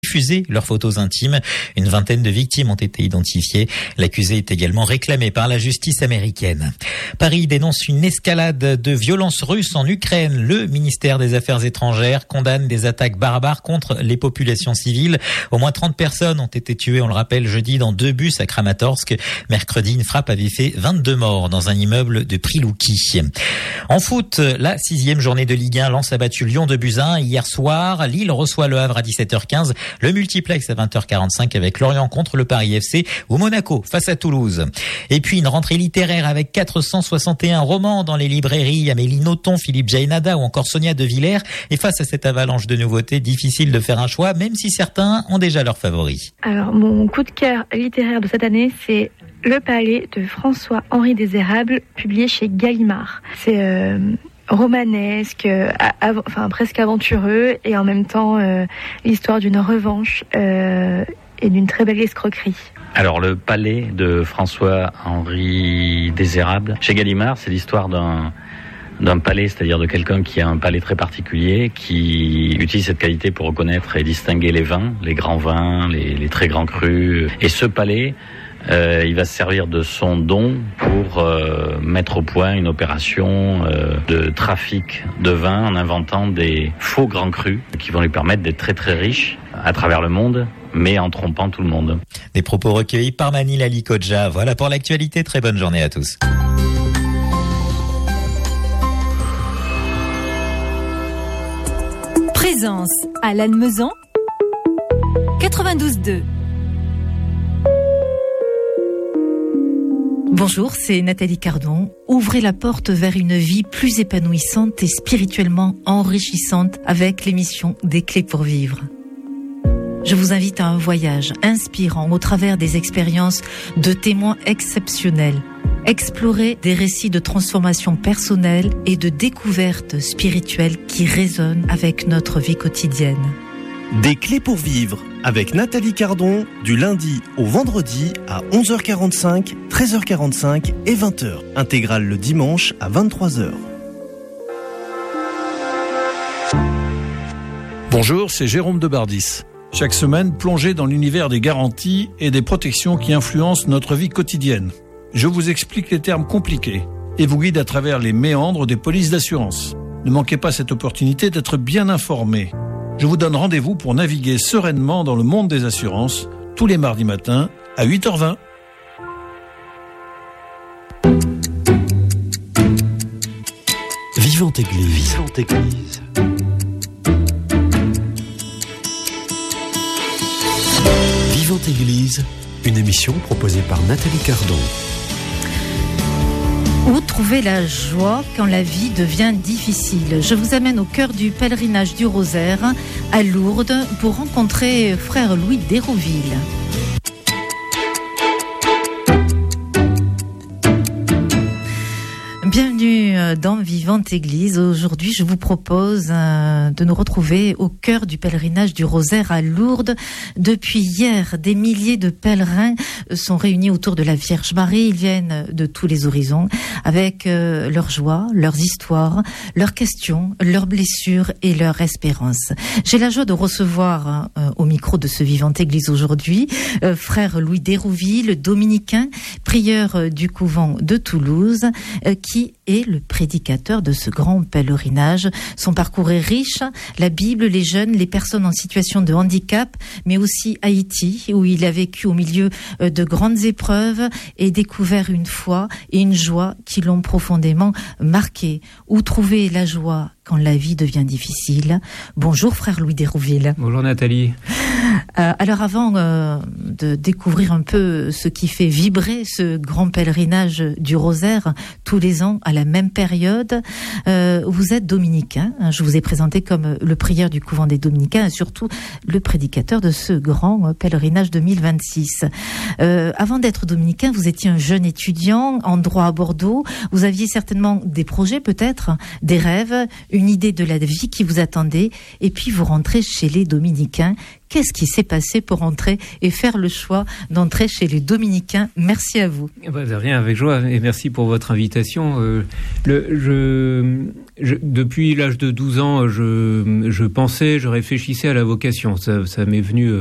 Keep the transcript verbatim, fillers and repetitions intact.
diffuser leurs photos intimes. Une vingtaine de victimes ont été identifiées. L'accusé est également réclamé par la justice américaine. Paris dénonce une escalade de violences russes en Ukraine. Le ministère des Affaires étrangères condamne des attaques barbares contre les populations civiles. Au moins trente personnes ont été tuées, on le rappelle, jeudi dans deux bus à Kramatorsk. Mercredi, une frappe avait fait vingt-deux morts dans un immeuble de Prilouki. En foot, la sixième journée de Ligue un, Lens a battu Lyon de buts à un hier soir. Lille reçoit Le Havre à dix-sept heures quinze. Le multiplex à vingt heures quarante-cinq avec Lorient contre le Paris F C ou Monaco face à Toulouse. Et puis une rentrée littéraire avec quatre cent soixante et un romans dans les librairies. Amélie Nothomb, Philippe Jaénada ou encore Sonia De Villers. Et face à cette avalanche de nouveautés, difficile de faire un choix, même si certains ont déjà leurs favoris. Alors mon coup de cœur littéraire de cette année, c'est Le Palais de François-Henri Désérable, publié chez Gallimard. C'est euh, romanesque, av- enfin presque aventureux, et en même temps euh, l'histoire d'une revanche euh, et d'une très belle escroquerie. Alors Le Palais de François-Henri Désérable, chez Gallimard, c'est l'histoire d'un d'un palais, c'est-à-dire de quelqu'un qui a un palais très particulier, qui utilise cette qualité pour reconnaître et distinguer les vins, les grands vins, les, les très grands crus. Et ce palais, Euh, il va se servir de son don pour euh, mettre au point une opération euh, de trafic de vin en inventant des faux grands crus qui vont lui permettre d'être très très riche à travers le monde, mais en trompant tout le monde. Des propos recueillis par Manil Ali Kodja. Voilà pour l'actualité. Très bonne journée à tous. Présence à Lannemezan quatre-vingt-douze deux. Bonjour, c'est Nathalie Cardon. Ouvrez la porte vers une vie plus épanouissante et spirituellement enrichissante avec l'émission Des Clés pour Vivre. Je vous invite à un voyage inspirant au travers des expériences de témoins exceptionnels. Explorer des récits de transformation personnelle et de découverte spirituelle qui résonnent avec notre vie quotidienne. Des Clés pour Vivre avec Nathalie Cardon du lundi au vendredi à onze heures quarante-cinq, treize heures quarante-cinq et vingt heures. Intégrale le dimanche à vingt-trois heures. Bonjour, c'est Jérôme de Bardis. Chaque semaine, plongez dans l'univers des garanties et des protections qui influencent notre vie quotidienne. Je vous explique les termes compliqués et vous guide à travers les méandres des polices d'assurance. Ne manquez pas cette opportunité d'être bien informé. Je vous donne rendez-vous pour naviguer sereinement dans le monde des assurances tous les mardis matins à huit heures vingt. Vivante Église. Vivante Église. Vivante Église, une émission proposée par Nathalie Cardon. Où trouver la joie quand la vie devient difficile? Je vous amène au cœur du pèlerinage du Rosaire à Lourdes pour rencontrer frère Louis d'Hérouville. Bienvenue dans Vivante Église. Aujourd'hui, je vous propose de nous retrouver au cœur du pèlerinage du Rosaire à Lourdes. Depuis hier, des milliers de pèlerins sont réunis autour de la Vierge Marie. Ils viennent de tous les horizons avec leurs joies, leurs histoires, leurs questions, leurs blessures et leurs espérances. J'ai la joie de recevoir au micro de ce Vivante Église aujourd'hui frère Louis d'Hérouville, dominicain, prieur du couvent de Toulouse, qui est le prédicateur de ce grand pèlerinage. Son parcours est riche, la Bible, les jeunes, les personnes en situation de handicap, mais aussi Haïti, où il a vécu au milieu de grandes épreuves et découvert une foi et une joie qui l'ont profondément marqué. Où trouver la joie quand la vie devient difficile? Bonjour frère Louis d'Hérouville. Bonjour Nathalie. Euh, alors avant euh, de découvrir un peu ce qui fait vibrer ce grand pèlerinage du Rosaire tous les ans à la même période, euh, vous êtes dominicain. Je vous ai présenté comme le prieur du couvent des dominicains et surtout le prédicateur de ce grand pèlerinage deux mille vingt-six. Euh, avant d'être dominicain, vous étiez un jeune étudiant en droit à Bordeaux. Vous aviez certainement des projets peut-être, des rêves, une idée de la vie qui vous attendait et puis vous rentrez chez les dominicains. Qu'est-ce qui s'est passé pour entrer et faire le choix d'entrer chez les Dominicains? Merci à vous. Bah, de rien, avec joie, et merci pour votre invitation. Euh, le, je, je, depuis l'âge de douze ans, je, je pensais, je réfléchissais à la vocation. Ça, ça m'est venu